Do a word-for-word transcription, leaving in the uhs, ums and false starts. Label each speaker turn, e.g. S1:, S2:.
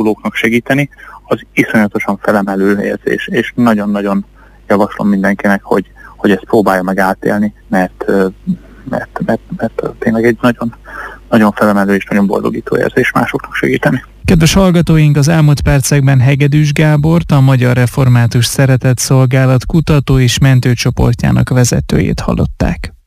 S1: alakulóknak segíteni, az iszonyatosan felemelő érzés, és nagyon-nagyon javaslom mindenkinek, hogy, hogy ezt próbálja meg átélni, mert, mert, mert, mert tényleg egy nagyon, nagyon felemelő és nagyon boldogító érzés másoknak segíteni.
S2: Kedves hallgatóink, az elmúlt percekben Hegedűs Gábort, a Magyar Református Szeretetszolgálat kutató és mentőcsoportjának vezetőjét hallották.